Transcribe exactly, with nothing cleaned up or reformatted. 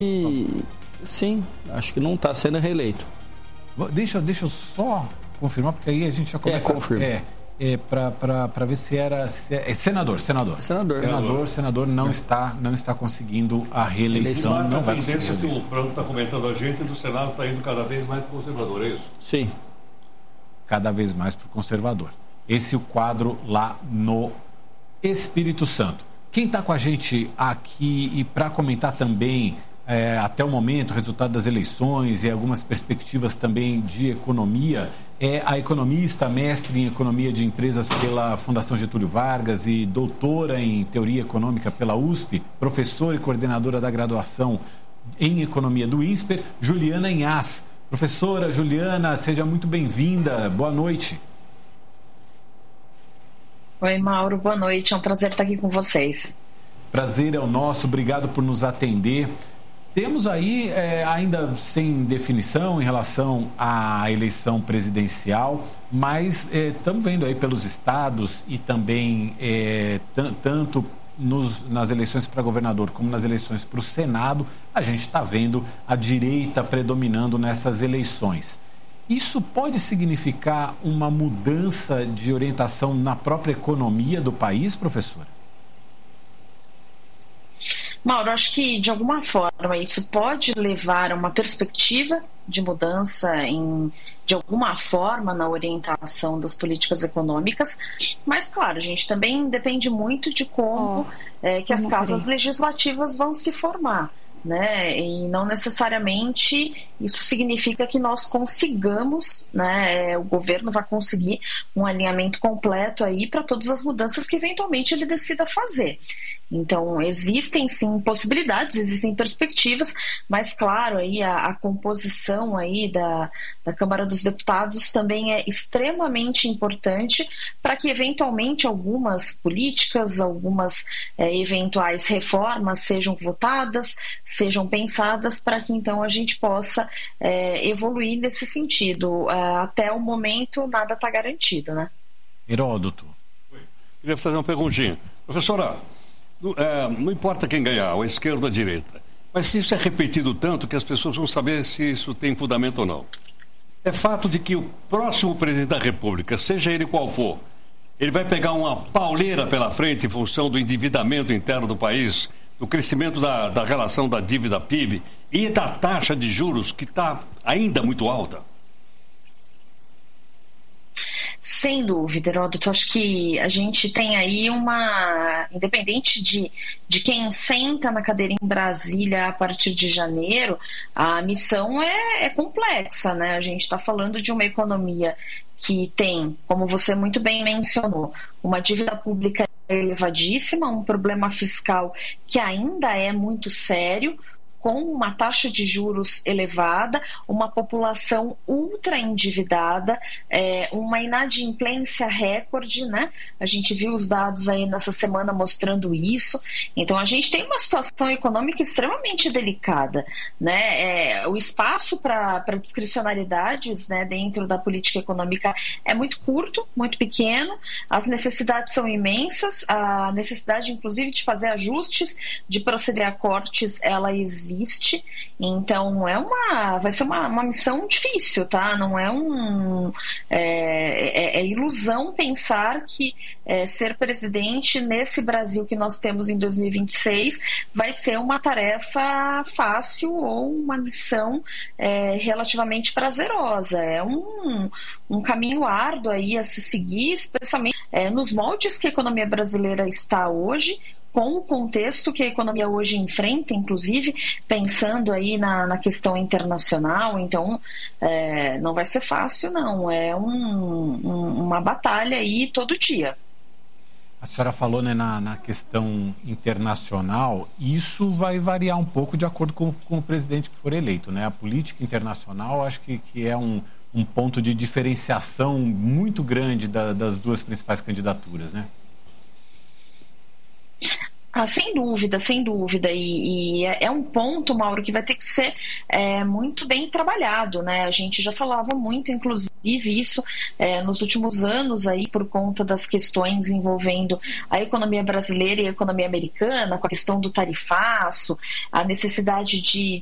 E sim, acho que não está sendo reeleito. Deixa, deixa eu só confirmar, porque aí a gente já começa... É, confirma. É, é para ver se era... Se é, é senador, senador. Senador. Senador, senador não, é. está, não está conseguindo a reeleição. Ele não a vai tendência que o Plano está comentando a gente do Senado está indo cada vez mais para o conservador, é isso? Sim. Cada vez mais para o conservador. Esse é o quadro lá no Espírito Santo. Quem está com a gente aqui e para comentar também... É, até o momento, o resultado das eleições e algumas perspectivas também de economia, é a economista, mestre em economia de empresas pela Fundação Getúlio Vargas e doutora em teoria econômica pela U S P, professora e coordenadora da graduação em economia do INSPER, Juliana Inhas. Professora Juliana, seja muito bem-vinda, boa noite. Oi, Mauro, boa noite, é um prazer estar aqui com vocês. Prazer é o nosso, obrigado por nos atender. Temos aí, é, ainda sem definição em relação à eleição presidencial, mas estamos é, vendo aí pelos estados e também é, t- tanto nos, nas eleições para governador como nas eleições para o Senado, a gente está vendo a direita predominando nessas eleições. Isso pode significar uma mudança de orientação na própria economia do país, professora? Mauro, acho que de alguma forma isso pode levar a uma perspectiva de mudança em, de alguma forma na orientação das políticas econômicas, mas claro, a gente também depende muito de como oh, é, que as casas legislativas vão se formar. Né? E não necessariamente isso significa que nós consigamos, né, o governo vai conseguir um alinhamento completo aí para todas as mudanças que eventualmente ele decida fazer. Então, existem sim possibilidades, existem perspectivas, mas claro, aí a, a composição aí da, da Câmara dos Deputados também é extremamente importante para que eventualmente algumas políticas, algumas é, eventuais reformas sejam votadas, sejam pensadas para que então a gente possa é, evoluir nesse sentido. Até o momento nada está garantido, né? Heródoto. Queria fazer uma perguntinha. Professora, não, é, não importa quem ganhar, ou a esquerda ou a direita, mas se isso é repetido tanto que as pessoas vão saber se isso tem fundamento ou não. É fato de que o próximo presidente da República, seja ele qual for, ele vai pegar uma pauleira pela frente em função do endividamento interno do país, do crescimento da, da relação da dívida P I B e da taxa de juros que está ainda muito alta? Sem dúvida, Heródoto. Acho que a gente tem aí uma... Independente de, de quem senta na cadeira em Brasília a partir de janeiro, a missão é, é complexa, né? A gente está falando de uma economia que tem, como você muito bem mencionou, uma dívida pública elevadíssima, um problema fiscal que ainda é muito sério, com uma taxa de juros elevada, uma população ultra endividada, é, uma inadimplência recorde, né? A gente viu os dados aí nessa semana mostrando isso. Então a gente tem uma situação econômica extremamente delicada, né? É, o espaço para discricionariedades, né, dentro da política econômica é muito curto, muito pequeno, as necessidades são imensas, a necessidade inclusive de fazer ajustes, de proceder a cortes, ela existe. Existe, então é uma, vai ser uma, uma missão difícil, tá? Não é um é, é, é ilusão pensar que é, ser presidente nesse Brasil que nós temos em dois mil e vinte e seis vai ser uma tarefa fácil ou uma missão é, relativamente prazerosa. É um, um caminho árduo aí a se seguir, especialmente é, nos moldes que a economia brasileira está hoje, com o contexto que a economia hoje enfrenta, inclusive pensando aí na, na questão internacional. Então é, não vai ser fácil, não, é um, um, uma batalha aí todo dia. A senhora falou, né, na, na questão internacional, isso vai variar um pouco de acordo com, com o presidente que for eleito, né? A política internacional acho que, que é um, um ponto de diferenciação muito grande da, das duas principais candidaturas, né? Ah, sem dúvida, sem dúvida. E, e é um ponto, Mauro, que vai ter que ser é, muito bem trabalhado, né? A gente já falava muito, inclusive, isso é, nos últimos anos aí, por conta das questões envolvendo a economia brasileira e a economia americana, com a questão do tarifaço, a necessidade de